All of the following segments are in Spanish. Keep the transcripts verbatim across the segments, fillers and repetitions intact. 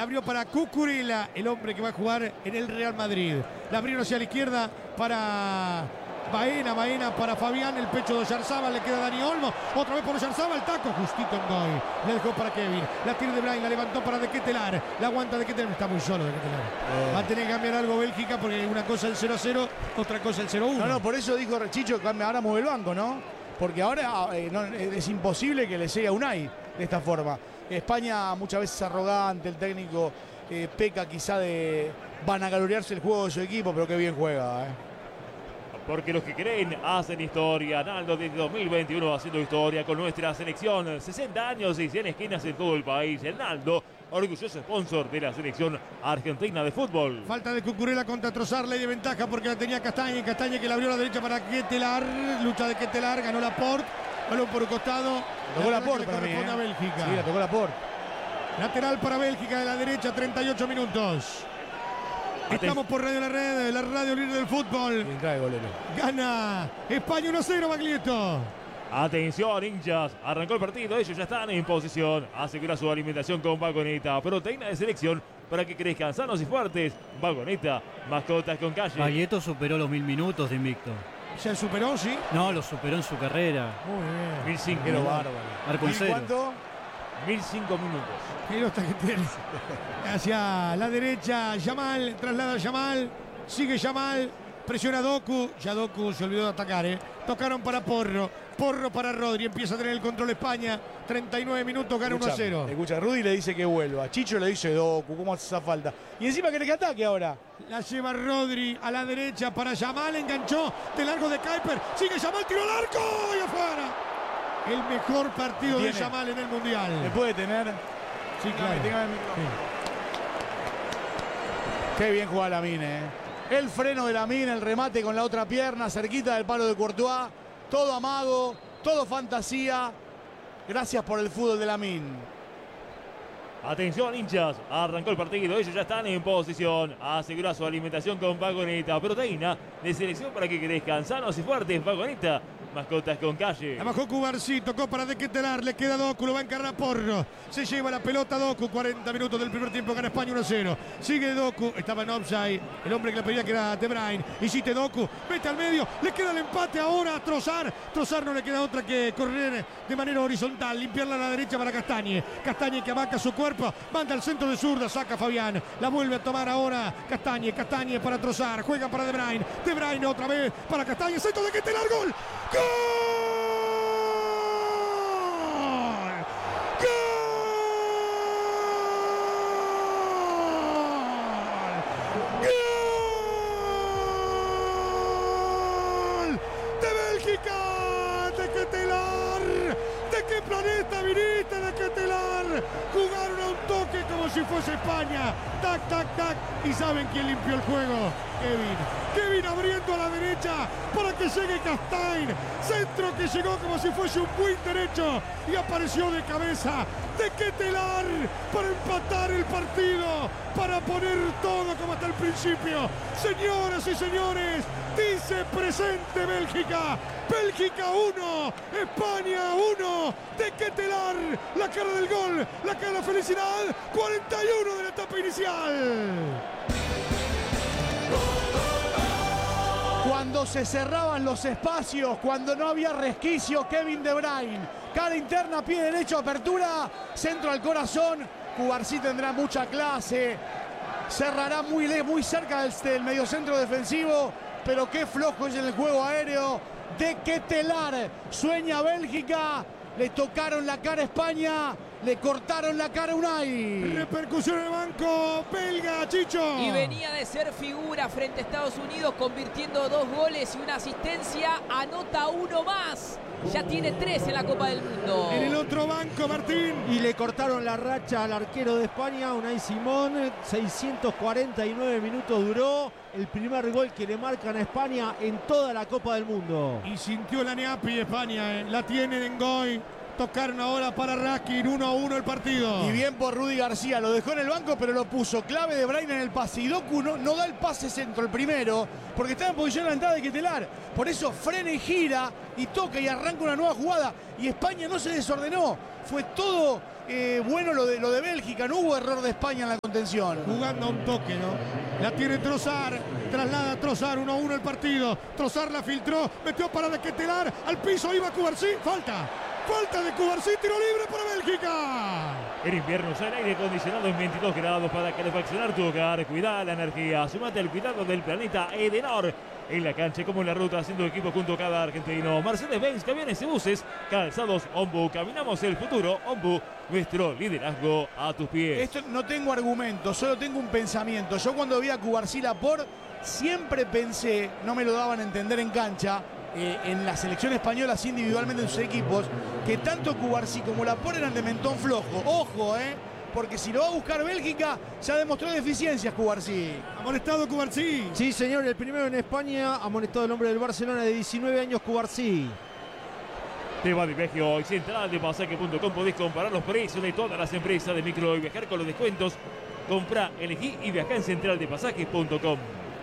La abrió para Cucurella, el hombre que va a jugar en el Real Madrid. La abrieron hacia la izquierda para Baena, Baena para Fabián, el pecho de Oyarzabal, le queda Dani Olmo, otra vez por Oyarzabal, el taco, justito en Goy, le dejó para Kevin, la tira de Bryan, la levantó para De Ketelaere, la aguanta De Ketelaere, está muy solo De Ketelaere. Eh. Va a tener que cambiar algo Bélgica porque una cosa el cero a cero, otra cosa el cero a uno. No, no, por eso dijo Chicho que ahora mueve el banco, ¿no? Porque ahora eh, no, es imposible que le llegue a Unai de esta forma. España muchas veces es arrogante, el técnico eh, peca quizá de vanagloriarse el juego de su equipo, pero qué bien juega, ¿eh? Porque los que creen hacen historia. Naldo desde dos mil veintiuno haciendo historia con nuestra selección. sesenta años y cien esquinas en todo el país. El Naldo, orgulloso sponsor de la selección argentina de fútbol. Falta de Cucurella contra Trossard, ley de ventaja porque la tenía Castaña. Castaña que la abrió a la derecha para Ketelaere. Lucha de Ketelaere, ganó Laporte. Balón por un costado. Tocó Laporte para mí, ¿eh? a Bélgica. Sí, la tocó Laporte. Lateral para Bélgica de la derecha, treinta y ocho minutos. Estamos por Radio La Red, la radio líder del fútbol. Gana España uno a cero, Baglietto. Atención, hinchas. Arrancó el partido, ellos ya están en posición. Asegura su alimentación con Vagoneta. Proteína de selección para que crezcan sanos y fuertes. Vagoneta, mascotas con calle. Baglietto superó los mil minutos de invicto. ¿Se superó, sí? No, lo superó en su carrera. Muy bien. Mil cinco. Qué bárbaro. Arco en cero. ¿Cuánto? Mil cinco minutos. Qué nota que tiene. Hacia la derecha, Yamal, traslada a Yamal, sigue Yamal, presiona a Doku, ya Doku se olvidó de atacar, ¿eh? Tocaron para Porro, Porro para Rodri, empieza a tener el control España, treinta y nueve minutos, gana uno a cero. Escucha, Rudy le dice que vuelva, Chicho le dice Doku, ¿cómo hace esa falta? Y encima quiere que ataque ahora. La lleva Rodri a la derecha para Yamal, enganchó de largo de Kuiper, sigue Yamal, tiro al arco y afuera. El mejor partido de Yamal en el Mundial. ¿Le puede tener? Sí, claro. Tenga el sí. Qué bien juega Lamine, ¿eh? El freno de Lamine, el remate con la otra pierna, cerquita del palo de Courtois. Todo amago, todo fantasía. Gracias por el fútbol de Lamine. Atención, hinchas. Arrancó el partido, ellos ya están en posición. Asegura su alimentación con Vagoneta. Proteína de selección para que crezcan sanos y fuertes. Vagoneta, mascotas con calle. La bajó Cubarsí, tocó para De Ketelaere, le queda Doku, lo va a encargar Porro. Se lleva la pelota Doku, cuarenta minutos del primer tiempo, gana España uno a cero. Sigue Doku, estaba en offside, el hombre que le pedía que era De Bruyne. Hiciste Doku, mete al medio, le queda el empate ahora a Trossard. Trossard no le queda otra que correr de manera horizontal, limpiarla a la derecha para Castañe. Castañe que abaca su cuerpo, manda al centro de zurda, saca Fabián. La vuelve a tomar ahora Castañe, Castañe para Trossard, juega para De Bruyne. De Bruyne otra vez para Castañe, centro de Ketelaere, gol. ¡Gol! ¡Gol! ¡Gol! ¡De Bélgica! ¡De Ketelaere! ¿De qué planeta viniste, De Ketelaere? Jugaron a un toque como si fuese España. Tac, tac, tac. ¿Y saben quién limpió el juego? Kevin. Kevin abriendo a la derecha para que llegue Castañe. Centro que llegó como si fuese un buen derecho y apareció de cabeza De Ketelaere para empatar el partido, para poner todo como hasta el principio. Señoras y señores, dice presente Bélgica. Bélgica uno, España uno. De Ketelaere, la cara del gol, la cara de la felicidad. cuarenta y uno de la etapa inicial. Cuando se cerraban los espacios, cuando no había resquicio, Kevin De Bruyne. Cara interna, pie derecho, apertura, centro al corazón. Cubarsí tendrá mucha clase. Cerrará muy, muy cerca del, del mediocentro defensivo. Pero qué flojo es en el juego aéreo. De Ketelaere. Sueña Bélgica. Le tocaron la cara a España. Le cortaron la cara a Unai. Repercusión en el banco belga, Chicho. Y venía de ser figura frente a Estados Unidos, convirtiendo dos goles y una asistencia. Anota uno más. Ya tiene tres en la Copa del Mundo. En el otro banco, Martín. Y le cortaron la racha al arquero de España, Unai Simón. seiscientos cuarenta y nueve minutos duró. El primer gol que le marcan a España en toda la Copa del Mundo. Y sintió la Neapi España, ¿eh? La tienen en Goy. Tocaron ahora para Raskin, uno a uno el partido. Y bien por Rudy García, lo dejó en el banco, pero lo puso. Clave De Bruyne en el pase. Y Doku no, no da el pase centro, el primero, porque está en posición de la entrada de Ketelaere. Por eso frena y gira y toca y arranca una nueva jugada. Y España no se desordenó. Fue todo eh, bueno lo de, lo de Bélgica, no hubo error de España en la contención. Jugando a un toque, ¿no? La tiene Trossard, traslada a Trossard, uno a uno el partido. Trossard la filtró, metió para de Ketelaar, al piso iba Cubarsí, falta. Falta de Cubarsí, tiro libre para Bélgica. En invierno usa el aire acondicionado en veintidós grados para calefaccionar tu hogar. Cuida la energía, sumate al cuidado del planeta Edenor. En la cancha como en la ruta, haciendo equipo junto a cada argentino. Mercedes-Benz, camiones y buses, calzados Ombu. Caminamos el futuro, Ombu, nuestro liderazgo a tus pies. Esto no tengo argumentos, solo tengo un pensamiento. Yo cuando vi a Cubarsí Laporte, siempre pensé, no me lo daban a entender en cancha, eh, en la selección española, así individualmente en sus equipos, que tanto Cubarsí como Laporte eran de mentón flojo. Ojo, eh. Porque si lo va a buscar Bélgica, ya demostró deficiencias Cubarsí. Amonestado Cubarsí. Sí, señor, el primero en España, amonestado el hombre del Barcelona de diecinueve años, Cubarsí. Te va de viaje hoy. Central de pasaje punto com. Podés comparar los precios de todas las empresas de micro y viajar con los descuentos. Comprá, elegí y viajá en central de pasajes punto com.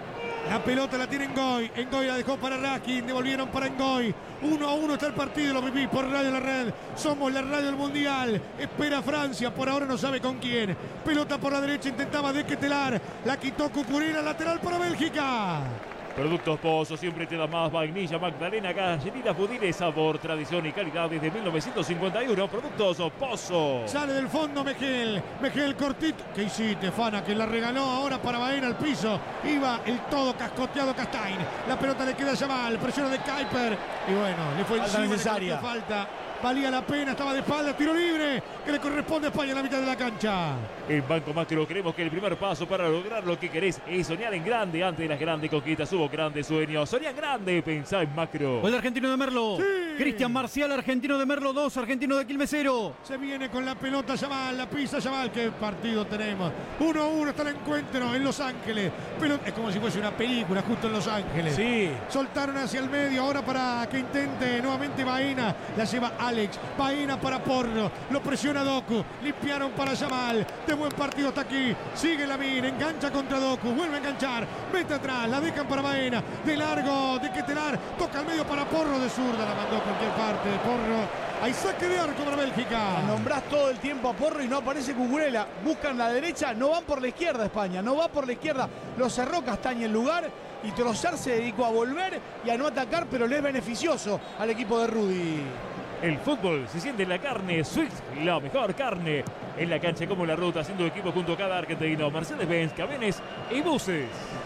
La pelota la tiene Ngoy. Ngoy la dejó para Raskin. Devolvieron para Ngoy. Uno a uno está el partido. Lo viví por Radio La Red. Somos la radio del Mundial. Espera Francia. Por ahora no sabe con quién. Pelota por la derecha. Intentaba de Ketelaar. La quitó Cucurella. Lateral para Bélgica. Productos Pozo, siempre te da más. Vainilla, Magdalena, galletitas, budines, sabor, tradición y calidad desde mil novecientos cincuenta y uno. Productos Pozo. Sale del fondo Mejel. Mejel cortito. ¿Qué hiciste, Fana? Que la regaló ahora para Baena al piso. Iba el todo cascoteado Castain. La pelota le queda a Yamal. Presiona de Kuiper. Y bueno, le fue Falta encima, necesaria. le falta. Valía la pena, estaba de espalda, tiro libre que le corresponde a España en la mitad de la cancha. En Banco Macro creemos que el primer paso para lograr lo que querés es soñar en grande. Antes de las grandes conquistas hubo grandes sueños. Soñá en grande, pensá en macro. Gol argentino de Merlo. Sí. Cristian Marcial, argentino de Merlo dos, argentino de Quilmes cero. Se viene con la pelota Yamal, la pisa Yamal. Qué partido tenemos. uno a uno está el encuentro en Los Ángeles. Pero es como si fuese una película justo en Los Ángeles. Sí. Soltaron hacia el medio ahora para que intente nuevamente Baena. La lleva Alex. Baena para Porro. Lo presiona Doku. Limpiaron para Yamal. De buen partido hasta aquí. Sigue Lamin. Engancha contra Doku. Vuelve a enganchar. Mete atrás. La dejan para Baena. De largo. De Ketelaar. Toca al medio para Porro de zurda. La mandó a cualquier parte. Porro. Hay saque de arco para Bélgica. Nombrás todo el tiempo a Porro y no aparece Cucurella. Buscan la derecha, no van por la izquierda España, no va por la izquierda. Lo cerró Castaña el lugar y Trossard se dedicó a volver y a no atacar, pero le es beneficioso al equipo de Rudy. El fútbol se siente en la carne. Swiss, la mejor carne. En la cancha como en la ruta, haciendo equipo junto a cada argentino. Mercedes-Benz, camiones y buses.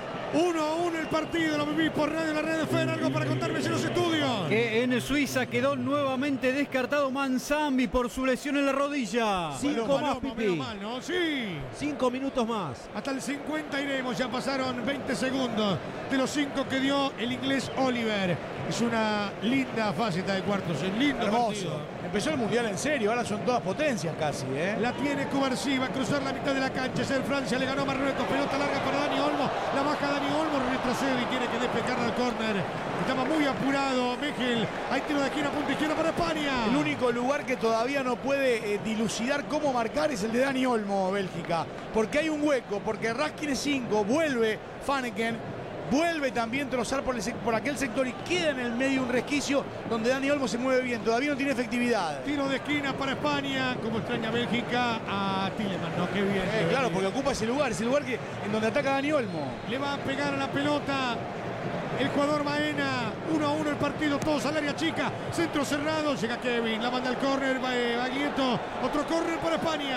Uno a uno el partido, lo viví por Radio La Red. Fue algo para contarme en los estudios. Que en Suiza quedó nuevamente descartado Manzambi por su lesión en la rodilla. Cinco Paloma, más, Paloma, Pipi. menos mal, ¿no? Sí. Cinco minutos más. Hasta el cincuenta iremos, ya pasaron veinte segundos de los cinco que dio el inglés Oliver. Es una linda faceta de cuartos, un lindo Hermoso. partido. Empezó el Mundial en serio, ahora son todas potencias casi, ¿eh? La tiene Cubarsí, va a cruzar la mitad de la cancha. Ser Francia, le ganó a Marruecos. Pelota larga para Dani Olmo. La baja Dani Olmo, retrocede y tiene que despejarla al córner. Estaba muy apurado Mejel. Hay tiro de esquina, punto izquierda para España. El único lugar que todavía no puede eh, dilucidar cómo marcar es el de Dani Olmo, Bélgica. Porque hay un hueco, porque Raskin es cinco, vuelve Fanneken. Vuelve también Trossard por, el, por aquel sector y queda en el medio un resquicio donde Dani Olmo se mueve bien. Todavía no tiene efectividad. Tiro de esquina para España. Como extraña Bélgica a Tielemans. No, qué bien. Eh, claro, porque ocupa ese lugar, ese lugar que, en donde ataca Dani Olmo. Le va a pegar a la pelota el jugador Baena. Uno a uno el partido, todos al área chica. Centro cerrado, llega Kevin, la manda al córner, Baguieto. Otro córner para España.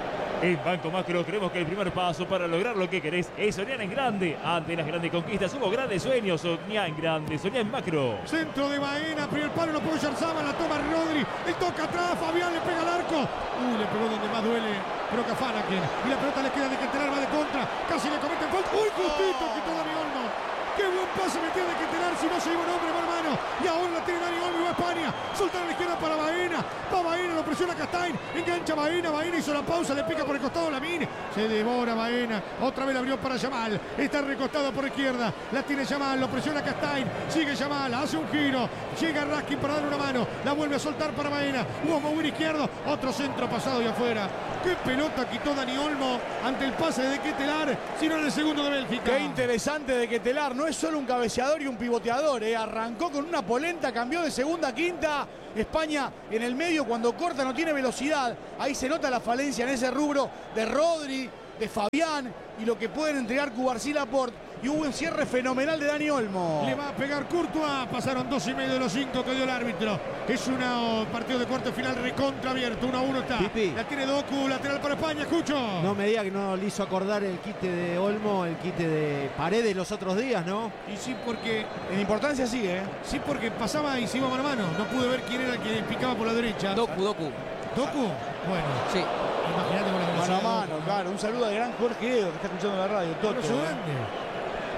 En Banco Macro creemos que el primer paso para lograr lo que querés es soñar en grande. Ante las grandes conquistas hubo grandes sueños. Soñá en grande, soñá en macro. Centro de Baena, primer palo, lo puede Yarzaba, la toma Rodri. El toca atrás, Fabián le pega al arco. Uy, le pegó donde más duele. Pero Cafanaken. Y la pelota le queda de Ketelaar, va de contra. Casi le cometen falta. Uy, justito, quitó Dani Olmo. Qué buen pase metió de Ketelaar, si no se iba un hombre mano a mano. Y ahora la tiene Dani Olmo y va a España. Soltar a la izquierda para Baena. Va Baena, lo presiona Castain. Engancha Baena, Baena hizo la pausa, le pica por el costado Lamin. Se devora Baena. Otra vez la abrió para Yamal. Está recostado por izquierda. La tiene Yamal, lo presiona Castain. Sigue Yamal, hace un giro. Llega Raskin para darle una mano. La vuelve a soltar para Baena. Hubo mover izquierdo. Otro centro pasado y afuera. Qué pelota quitó Dani Olmo ante el pase de Ketelaar, sino en el segundo de Bélgica. Qué interesante de Ketelaar. No es solo un cabeceador y un pivoteador, ¿eh? Arrancó con una polenta, cambió de segunda a quinta. España en el medio, cuando corta no tiene velocidad. Ahí se nota la falencia en ese rubro de Rodri, de Fabián y lo que pueden entregar Cubarsí y Laporte. Y hubo un cierre fenomenal de Dani Olmo. Le va a pegar Courtois. Pasaron dos y medio de los cinco que dio el árbitro. Es un partido de cuarto final recontra abierto. uno a uno está. Pipi. La tiene Doku, lateral para España. Escucho. No me diga que no le hizo acordar el quite de Olmo, el quite de Paredes los otros días, ¿no? Y sí, porque En importancia sigue, ¿eh? sí, porque pasaba y se iba mano a mano. No pude ver quién era el que picaba por la derecha. Doku, Doku. ¿Doku? Bueno, Sí. imagínate con la Mano velocidad a de mano, Doku. claro. Un saludo al gran Jorge Edo que está escuchando la radio. Toto, Abrazo ¿eh? grande.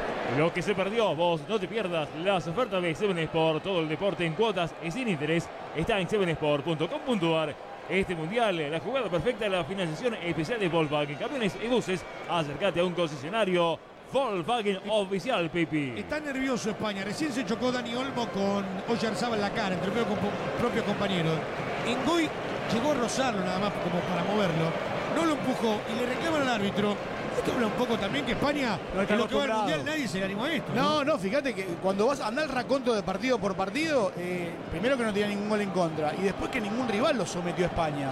Lo que se perdió, vos no te pierdas las ofertas de Seven Sport. Todo el deporte en cuotas y sin interés está en seven sport punto com punto a r. Este mundial, la jugada perfecta de la financiación especial de Volkswagen, camiones y buses. Acércate a un concesionario Volkswagen oficial, Pipi. Está nervioso España. Recién se chocó Dani Olmo con Oyarzabal en la cara, entre propio, propio compañero. Ngoy llegó a rozarlo nada más como para moverlo. No lo empujó y le reclaman al árbitro. Esto habla un poco también que España, No está en lo que va al acostumbrado. mundial, nadie se le animó a esto. No, no, fíjate que cuando vas a andar el raconto de partido por partido, eh, primero que no tenía ningún gol en contra y después que ningún rival lo sometió a España.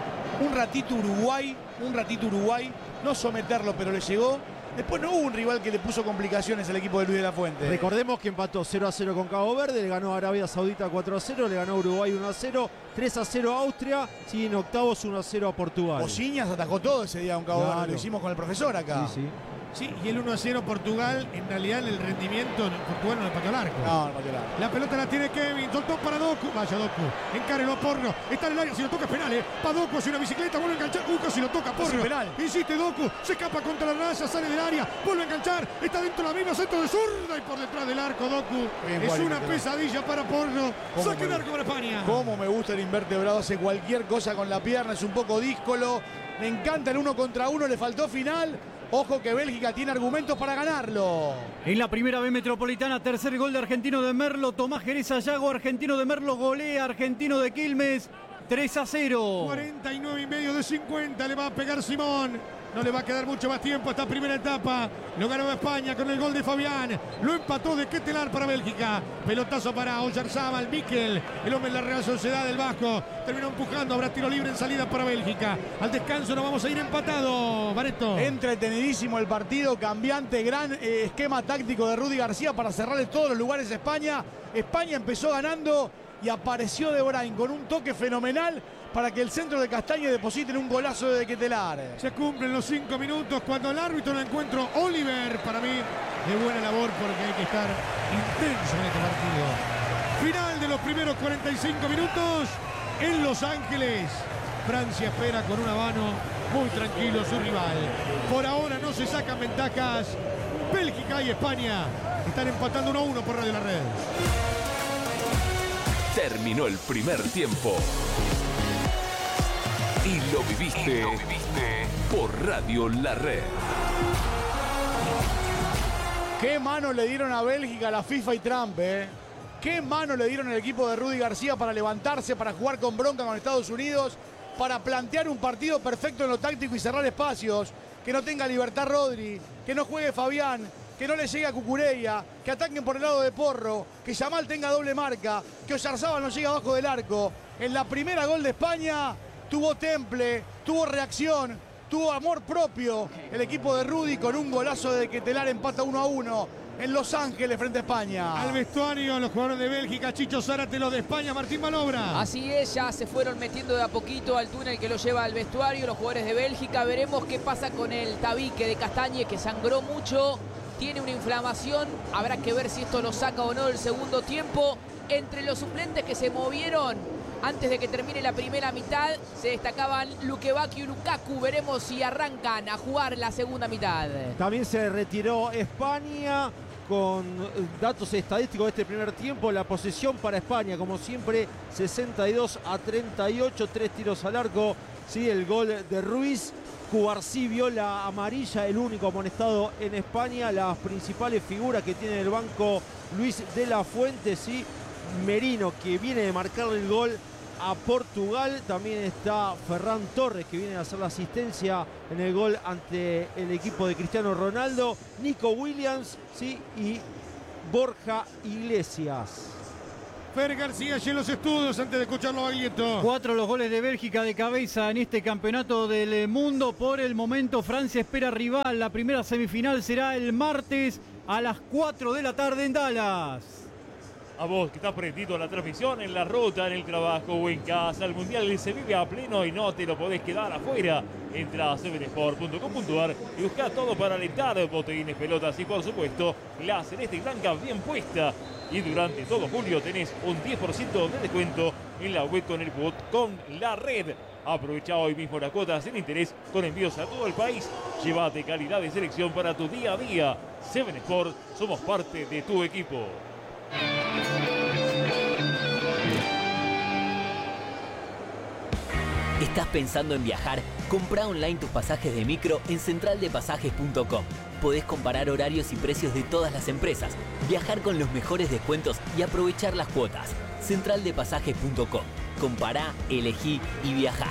Un ratito Uruguay, un ratito Uruguay, no someterlo, pero le llegó. Después no hubo un rival que le puso complicaciones al equipo de Luis de la Fuente. Recordemos que empató cero a cero con Cabo Verde, le ganó a Arabia Saudita cuatro a cero, le ganó a Uruguay uno a cero, tres a cero a Austria, y en octavos uno a cero a Portugal. Ociñas atajó todo ese día a un Cabo Claro. Verde, lo hicimos con el profesor acá. Sí, sí. Sí, y el uno a cero Portugal, en realidad en el rendimiento, Portugal no le pateó al arco. No, no pateó el arco. La pelota la tiene Kevin, soltó para Doku. Vaya Doku, encárelo a Porro. Está en el área, si lo toca es penal, ¿eh? Pa Doku hace una bicicleta, vuelve a enganchar. Uh, casi lo toca Casi Porro. penal. Insiste Doku, se escapa contra la raya, sale del área, vuelve a enganchar. Está dentro de la misma, centro de zurda y por detrás del arco Doku. Bien, Es Juan, una bien. pesadilla para Porro. ¿Cómo Saque me de arco para España. Cómo me gusta el invertebrado, hace cualquier cosa con la pierna, es un poco díscolo. Me encanta el uno contra uno, le faltó final. Ojo que Bélgica tiene argumentos para ganarlo. En la primera B Metropolitana, tercer gol de Argentino de Merlo. Tomás Jerez Ayago, Argentino de Merlo golea, Argentino de Quilmes, tres a cero. cuarenta y nueve y medio de cincuenta, le va a pegar Simón. No le va a quedar mucho más tiempo a esta primera etapa. Lo ganó España con el gol de Fabián. Lo empató de Ketelar para Bélgica. Pelotazo para Oyarzabal, Mikel, el hombre de la Real Sociedad del Vasco. Terminó empujando, habrá tiro libre en salida para Bélgica. Al descanso nos vamos a ir empatados, Bareto. Entretenidísimo el partido, cambiante, gran eh, esquema táctico de Rudy García para cerrarle todos los lugares a España. España empezó ganando y apareció De Bruyne con un toque fenomenal para que el centro de Castañe deposite en un golazo de Ketelar. Se cumplen los cinco minutos cuando el árbitro lo encuentro Oliver. Para mí, de buena labor porque hay que estar intenso en este partido. Final de los primeros cuarenta y cinco minutos en Los Ángeles. Francia espera con una mano muy tranquilo a su rival. Por ahora no se sacan ventajas. Bélgica y España están empatando uno a uno por Radio La Red. Terminó el primer tiempo. Y lo viviste, y lo viviste por Radio La Red. Qué mano le dieron a Bélgica, la FIFA y Trump, ¿eh? Qué mano le dieron al equipo de Rudy García para levantarse, para jugar con bronca con Estados Unidos, para plantear un partido perfecto en lo táctico y cerrar espacios, que no tenga libertad Rodri, que no juegue Fabián, que no le llegue a Cucurella, que ataquen por el lado de Porro, que Yamal tenga doble marca, que Oyarzabal no llegue abajo del arco. En la primera gol de España tuvo temple, tuvo reacción, tuvo amor propio el equipo de Rudy con un golazo de Ketelar, empata uno a uno en Los Ángeles frente a España. Al vestuario, los jugadores de Bélgica, Chicho Zárate, los de España, Martín Malobra. Así es, ya se fueron metiendo de a poquito al túnel que lo lleva al vestuario los jugadores de Bélgica. Veremos qué pasa con el tabique de Castañe, que sangró mucho, tiene una inflamación. Habrá que ver si esto lo saca o no del segundo tiempo. Entre los suplentes que se movieron antes de que termine la primera mitad, se destacaban Lukebakio y Lukaku. Veremos si arrancan a jugar la segunda mitad. También se retiró España con datos estadísticos de este primer tiempo. La posesión para España, como siempre, sesenta y dos a treinta y ocho, tres tiros al arco. Sí, el gol de Ruiz. Cubarsí vio la amarilla, el único amonestado en España. Las principales figuras que tiene el banco Luis de la Fuente, sí. Merino, que viene de marcarle el gol a Portugal. También está Ferran Torres, que viene a hacer la asistencia en el gol ante el equipo de Cristiano Ronaldo. Nico Williams, sí, y Borja Iglesias. Fer García y en los estudios antes de escucharlo a Baglietto. Cuatro los goles de Bélgica de cabeza en este campeonato del mundo. Por el momento Francia espera rival. La primera semifinal será el martes a las cuatro de la tarde en Dallas. A vos que estás prendido a la transmisión, en la ruta, en el trabajo o en casa, el Mundial se vive a pleno y no te lo podés quedar afuera. Entra a seven sport punto com punto a r y busca todo para alentar, botellines, pelotas y por supuesto la celeste y blanca bien puesta. Y durante todo julio tenés un diez por ciento de descuento en la web con el bot con la red. Aprovecha hoy mismo las cuotas sin interés con envíos a todo el país. Llévate calidad de selección para tu día a día. seven Sport, somos parte de tu equipo. ¿Estás pensando en viajar? Comprá online tus pasajes de micro en central de pasajes punto com. Podés comparar horarios y precios de todas las empresas, viajar con los mejores descuentos y aprovechar las cuotas. central de pasajes punto com. Compará, elegí y viajá.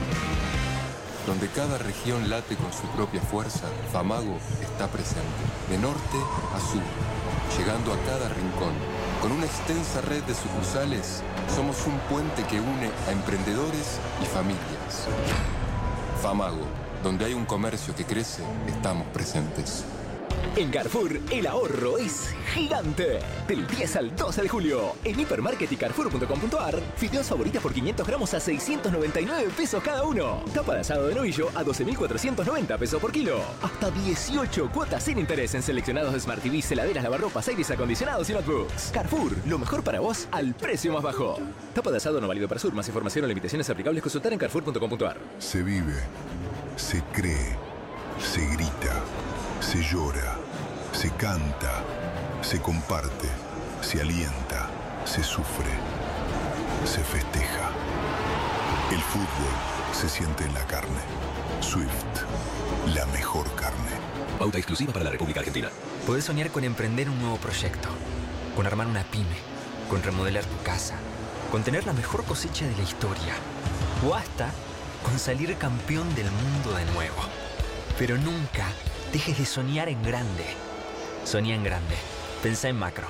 Donde cada región late con su propia fuerza, Famago está presente, de norte a sur, llegando a cada rincón. Con una extensa red de sucursales, somos un puente que une a emprendedores y familias. Famago, donde hay un comercio que crece, estamos presentes. En Carrefour, el ahorro es gigante. Del diez al doce de julio, en Hipermarket y Carrefour punto com punto a r, fideos favoritas por quinientos gramos a seiscientos noventa y nueve pesos cada uno. Tapa de asado de novillo a doce mil cuatrocientos noventa pesos por kilo. Hasta dieciocho cuotas sin interés en seleccionados de Smart T Vs, heladeras, lavarropas, aires acondicionados y notebooks. Carrefour, lo mejor para vos al precio más bajo. Tapa de asado no válido para Sur. Más información o limitaciones aplicables consultar en Carrefour punto com punto a r. Se vive, se cree, se grita, se llora, se canta, se comparte, se alienta, se sufre, se festeja. El fútbol se siente en la carne. Swift, la mejor carne. Pauta exclusiva para la República Argentina. Podés soñar con emprender un nuevo proyecto, con armar una pyme, con remodelar tu casa, con tener la mejor cosecha de la historia, o hasta con salir campeón del mundo de nuevo. Pero nunca dejes de soñar en grande. Soñá en grande. Pensá en macro.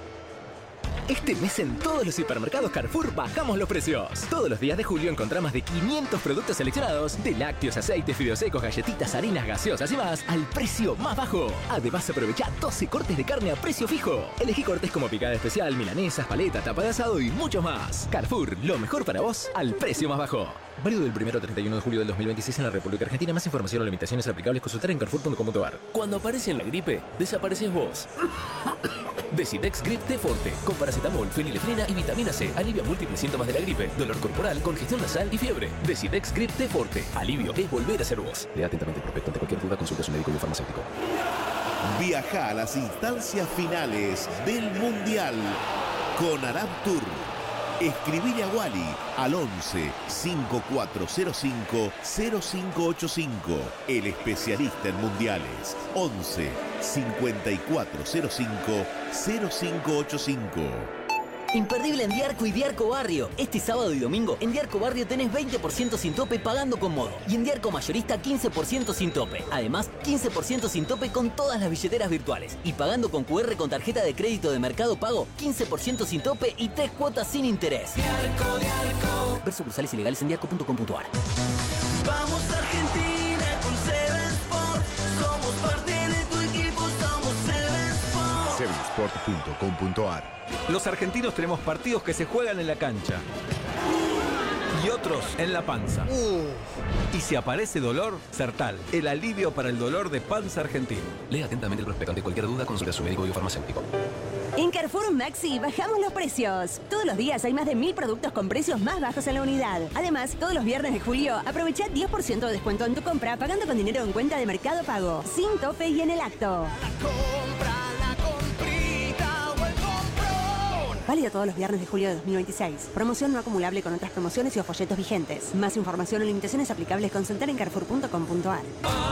Este mes en todos los hipermercados Carrefour bajamos los precios. Todos los días de julio encontrá más de quinientos productos seleccionados de lácteos, aceites, fideos secos, galletitas, harinas, gaseosas y más al precio más bajo. Además aprovecha doce cortes de carne a precio fijo. Elegí cortes como picada especial, milanesas, paleta, tapa de asado y mucho más. Carrefour, lo mejor para vos al precio más bajo. Válido del primero al treinta y uno de julio del dos mil veintiséis en la República Argentina. Más información o limitaciones aplicables consultar en carrefour punto com punto a r. Cuando aparece en la gripe, desapareces vos. Decidex Grip T Forte, con paracetamol, fenilefrina y vitamina C. Alivia múltiples síntomas de la gripe, dolor corporal, congestión nasal y fiebre. Decidex Grip T Forte. Alivio es volver a ser vos. Lea atentamente el prospecto. Ante cualquier duda, consulta a su médico y farmacéutico. Viaja a las instancias finales del Mundial con Arab Tour. Escribile a Wally al once, cinco cuatro cero cinco, cero cinco ocho cinco. El especialista en mundiales. once, cincuenta y cuatro cero cinco, cero cinco ocho cinco. Imperdible en Diarco y Diarco Barrio. Este sábado y domingo en Diarco Barrio tenés veinte por ciento sin tope pagando con modo. Y en Diarco Mayorista quince por ciento sin tope. Además, quince por ciento sin tope con todas las billeteras virtuales. Y pagando con cu erre con tarjeta de crédito de Mercado Pago, quince por ciento sin tope y tres cuotas sin interés. Diarco, Diarco. Ver sucursales ilegales en diarco punto com punto a r. Vamos Argentina con seven Sport. Somos parte de tu equipo, somos seven Sport. seven sport punto com punto a r. Los argentinos tenemos partidos que se juegan en la cancha y otros en la panza. Uh. Y si aparece dolor, Sertal, el alivio para el dolor de panza argentino. Lea atentamente el prospecto. Ante cualquier duda, consulta a su médico y farmacéutico. En Carrefour Maxi bajamos los precios. Todos los días hay más de mil productos con precios más bajos en la unidad. Además, todos los viernes de julio aprovecha diez por ciento de descuento en tu compra pagando con dinero en cuenta de Mercado Pago, sin tope y en el acto. Válido todos los viernes de julio de dos mil veintiséis. Promoción no acumulable con otras promociones y o folletos vigentes. Más información o limitaciones aplicables consultar en carrefour punto com punto a r.